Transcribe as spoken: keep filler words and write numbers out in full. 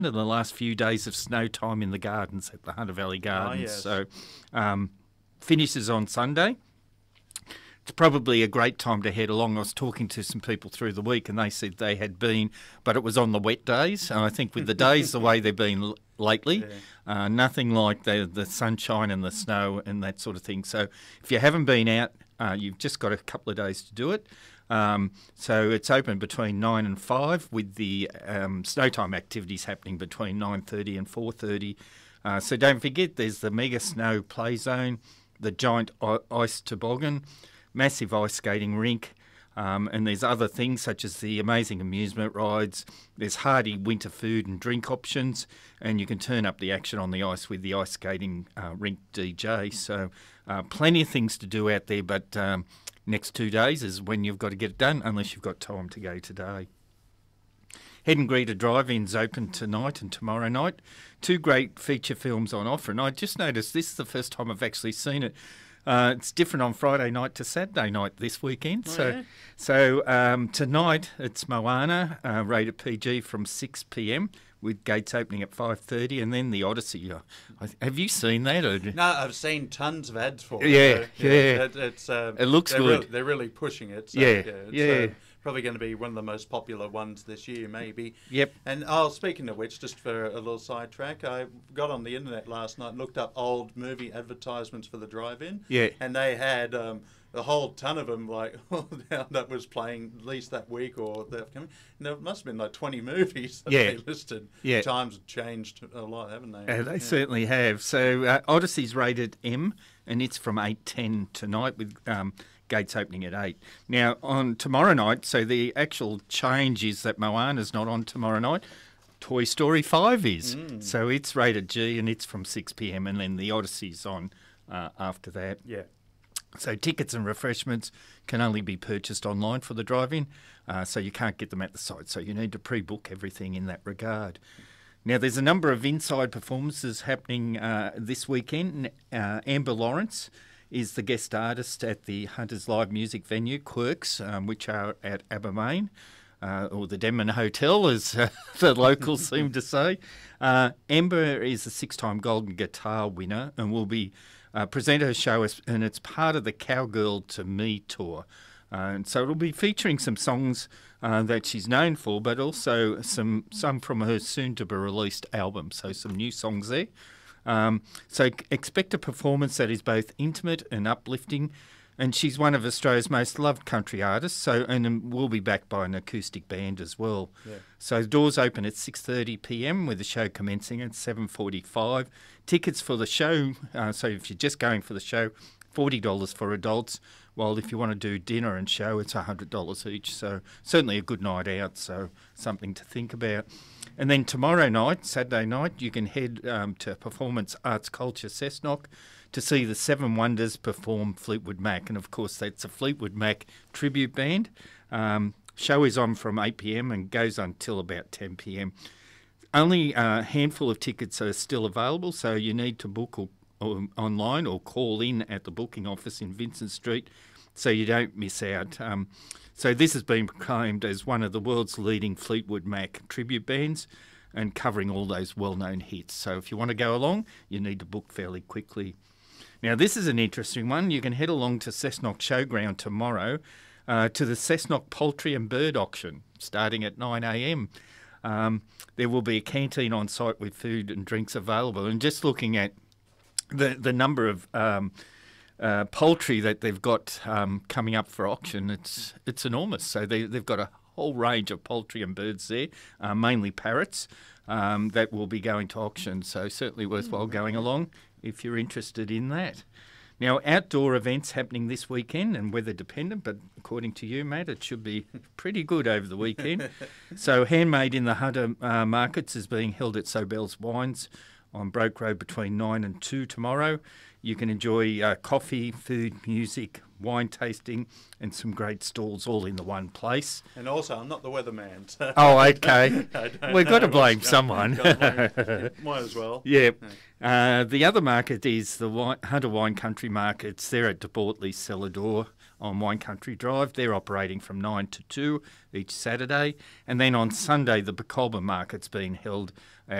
in the last few days of snow time in the gardens at the Hunter Valley Gardens. Oh, yes. So um, finishes on Sunday. It's probably a great time to head along. I was talking to some people through the week and they said they had been, but it was on the wet days. And I think with the days the way they've been l- lately, Yeah. uh, nothing like the, the sunshine and the snow and that sort of thing. So if you haven't been out, uh, you've just got a couple of days to do it. Um, so it's open between nine and five with the um, snow time activities happening between nine thirty and four thirty. Uh, so don't forget there's the Mega Snow Play Zone, the Giant I- Ice Toboggan, massive ice skating rink, um, and there's other things such as the amazing amusement rides. There's hearty winter food and drink options, and you can turn up the action on the ice with the ice skating uh, rink D J. So uh, plenty of things to do out there, but um, next two days is when you've got to get it done, unless you've got time to go today. Head and Greeter Drive-In's open tonight and tomorrow night. Two great feature films on offer, and I just noticed this is the first time I've actually seen it. Uh, it's different on Friday night to Saturday night this weekend. Oh, so yeah? so um, tonight it's Moana, uh, rated P G from six p.m. with gates opening at five thirty, and then the Odyssey. Uh, I- have you seen that? Or? No, I've seen tons of ads for it. Yeah, so, yeah. It, it's, um, It looks they're good. Really, they're really pushing it. So, Yeah, it's, yeah. Uh, probably going to be one of the most popular ones this year, maybe. Yep. And oh, speaking of which, just for a little sidetrack, I got on the internet last night and looked up old movie advertisements for the drive-in. Yeah. And they had um, a whole ton of them, like that was playing at least that week or the upcoming. And there must have been like twenty movies that Yeah. they listed. Yeah. Times have changed a lot, haven't they? Uh, they Yeah. certainly have. So uh, Odyssey's rated M, and it's from eight ten tonight with um, gates opening at eight. Now, on tomorrow night, so the actual change is that Moana's not on tomorrow night. Toy Story five is. Mm. So it's rated G, and it's from six p.m, and then the Odyssey's on uh, after that. Yeah. So tickets and refreshments can only be purchased online for the drive-in, uh, so you can't get them at the site. So you need to pre-book everything in that regard. Now, there's a number of inside performances happening uh, this weekend. Uh, Amber Lawrence is the guest artist at the Hunters Live music venue, Quirks, um, which are at Abermain, uh, or the Denman Hotel, as uh, the locals seem to say. Uh, Amber is a six-time Golden Guitar winner and will be uh, present her show, as, and it's part of the Cowgirl to Me tour. Uh, and so it'll be featuring some songs uh, that she's known for, but also some some from her soon-to-be-released album, so some new songs there. Um, so c- expect a performance that is both intimate and uplifting, and she's one of Australia's most loved country artists, so and um, will be backed by an acoustic band as well. Yeah. So the doors open at six thirty p.m. with the show commencing at seven forty-five. Tickets for the show, uh, so if you're just going for the show, forty dollars for adults, while if you want to do dinner and show, it's one hundred dollars each. So certainly a good night out, so something to think about. And then tomorrow night, Saturday night, you can head um, to Performance Arts Culture Cessnock to see the Seven Wonders perform Fleetwood Mac. And of course, that's a Fleetwood Mac tribute band. Um, show is on from eight p.m. and goes until about ten p.m. Only a handful of tickets are still available, so you need to book or, or online or call in at the booking office in Vincent Street so you don't miss out. Um, so this has been proclaimed as one of the world's leading Fleetwood Mac tribute bands and covering all those well-known hits. So if you want to go along, you need to book fairly quickly. Now, this is an interesting one. You can head along to Cessnock Showground tomorrow uh, to the Cessnock Poultry and Bird Auction starting at nine a.m. Um, there will be a canteen on site with food and drinks available. And just looking at the, the number of um, uh, poultry that they've got um, coming up for auction, it's it's enormous. So they, they've got a whole range of poultry and birds there, uh, mainly parrots, um, that will be going to auction. So certainly worthwhile going along if you're interested in that. Now, outdoor events happening this weekend and weather dependent, but according to you, Matt, it should be pretty good over the weekend. So Handmade in the Hunter uh, Markets is being held at Sobel's Wines on Broke Road between nine and two tomorrow. You can enjoy uh, coffee, food, music, wine tasting, and some great stalls all in the one place. And also, I'm not the weatherman. So Oh, okay. I don't We've got to know blame what's someone. going on. Might as well. Yeah. Uh, the other market is the wine, Hunter Wine Country Markets. They're at De Bortley Cellar Door on Wine Country Drive. They're operating from nine to two each Saturday. And then on Sunday, the Bacolba market's been held